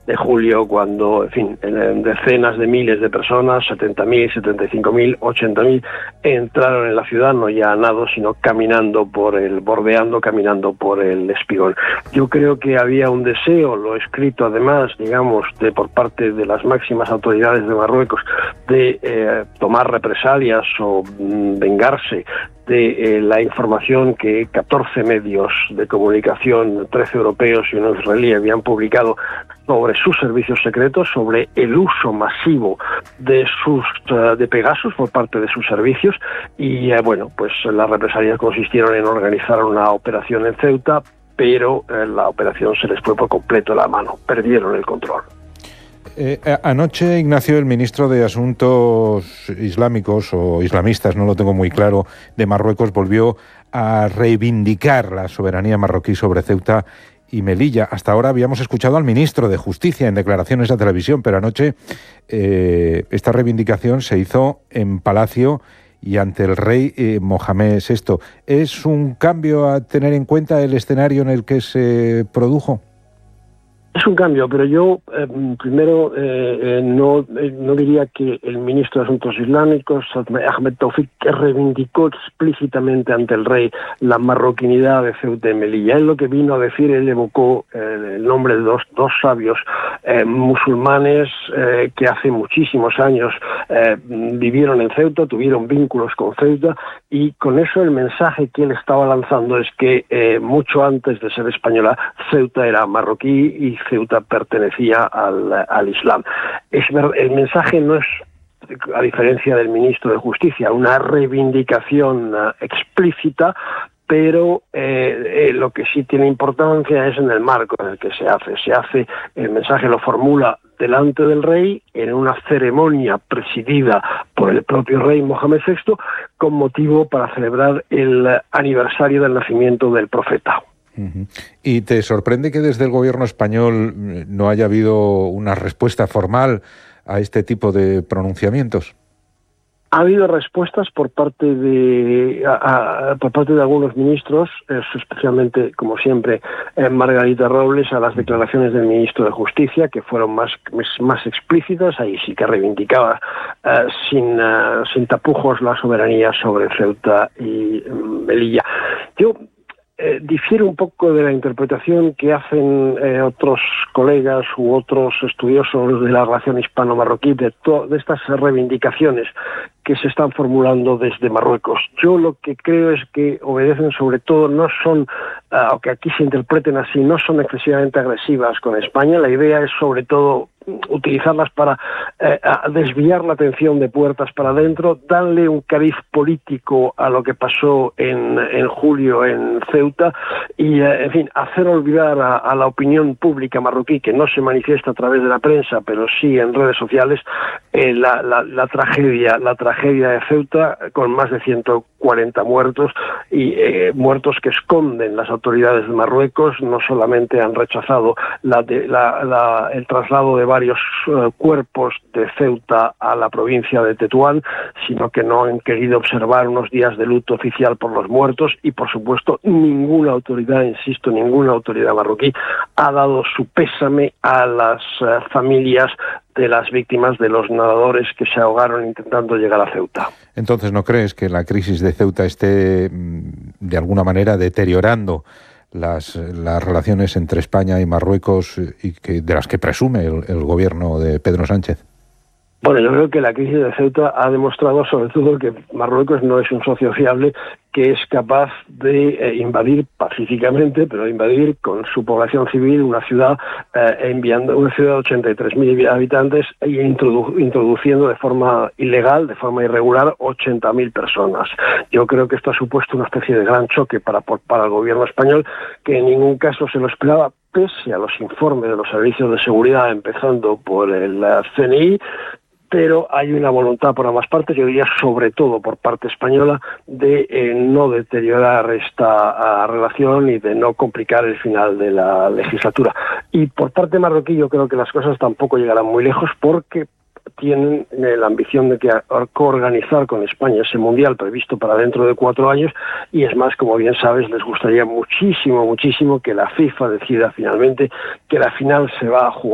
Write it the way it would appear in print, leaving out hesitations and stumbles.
de julio, cuando, en fin, decenas de miles de personas, 70.000, 75.000, 80.000, entraron en la ciudad, no ya a nado, sino caminando caminando por el Espigón. Yo creo que había un deseo, lo escrito además, digamos, por parte de las máximas autoridades de Marruecos, de tomar represalias o vengarse de la información que 14 medios de comunicación, 13 europeos y uno israelí, habían publicado sobre sus servicios secretos, sobre el uso masivo de Pegasus por parte de sus servicios, y bueno, pues las represalias consistieron en organizar una operación en Ceuta, pero la operación se les fue por completo de la mano, perdieron el control. Anoche, Ignacio, el ministro de Asuntos Islámicos o Islamistas, no lo tengo muy claro, de Marruecos, volvió a reivindicar la soberanía marroquí sobre Ceuta y Melilla. Hasta ahora habíamos escuchado al ministro de Justicia en declaraciones a televisión, pero anoche esta reivindicación se hizo en Palacio y ante el rey Mohamed VI. ¿Es un cambio a tener en cuenta el escenario en el que se produjo? Es un cambio, pero yo primero no diría que el ministro de Asuntos Islámicos, Ahmed Taufik, reivindicó explícitamente ante el rey la marroquinidad de Ceuta y Melilla. Él lo que vino a decir, él evocó el nombre de dos sabios musulmanes que hace muchísimos años vivieron en Ceuta, tuvieron vínculos con Ceuta, y con eso el mensaje que él estaba lanzando es que mucho antes de ser española, Ceuta era marroquí y Ceuta pertenecía al Islam. El mensaje no es, a diferencia del ministro de Justicia, una reivindicación explícita, pero lo que sí tiene importancia es en el marco en el que se hace. El mensaje lo formula delante del rey en una ceremonia presidida por el propio rey Mohamed VI, con motivo para celebrar el aniversario del nacimiento del profeta. ¿Y te sorprende que desde el gobierno español no haya habido una respuesta formal a este tipo de pronunciamientos? Ha habido respuestas por parte de algunos ministros, especialmente, como siempre, Margarita Robles, a las declaraciones del ministro de Justicia, que fueron más explícitas. Ahí sí que reivindicaba sin tapujos la soberanía sobre Ceuta y Melilla. Yo difiere un poco de la interpretación que hacen otros colegas u otros estudiosos de la relación hispano-marroquí de estas reivindicaciones que se están formulando desde Marruecos. Yo lo que creo es que obedecen sobre todo, no son, aunque aquí se interpreten así, no son excesivamente agresivas con España. La idea es sobre todo utilizarlas para desviar la atención de puertas para adentro, darle un cariz político a lo que pasó en julio en Ceuta y, en fin, hacer olvidar a la opinión pública marroquí, que no se manifiesta a través de la prensa, pero sí en redes sociales, la tragedia de Ceuta, con más de 140 muertos y muertos que esconden las autoridades de Marruecos. No solamente han rechazado el traslado de varios cuerpos de Ceuta a la provincia de Tetuán, sino que no han querido observar unos días de luto oficial por los muertos, y por supuesto ninguna autoridad marroquí ha dado su pésame a las familias de las víctimas de los nadadores que se ahogaron intentando llegar a Ceuta. Entonces, ¿no crees que la crisis de Ceuta esté de alguna manera deteriorando las relaciones entre España y Marruecos y de las que presume el gobierno de Pedro Sánchez? Bueno, yo creo que la crisis de Ceuta ha demostrado sobre todo que Marruecos no es un socio fiable, que es capaz de invadir pacíficamente, pero invadir con su población civil una ciudad, enviando una ciudad de 83.000 habitantes e introduciendo de forma ilegal, de forma irregular, 80.000 personas. Yo creo que esto ha supuesto una especie de gran choque para el gobierno español, que en ningún caso se lo esperaba, pese a los informes de los servicios de seguridad, empezando por el CNI, pero hay una voluntad por ambas partes, yo diría sobre todo por parte española, de no deteriorar esta relación y de no complicar el final de la legislatura. Y por parte marroquí yo creo que las cosas tampoco llegarán muy lejos, porque tienen la ambición de coorganizar con España ese mundial previsto para dentro de 4 años, y es más, como bien sabes, les gustaría muchísimo que la FIFA decida finalmente que la final se va a jugar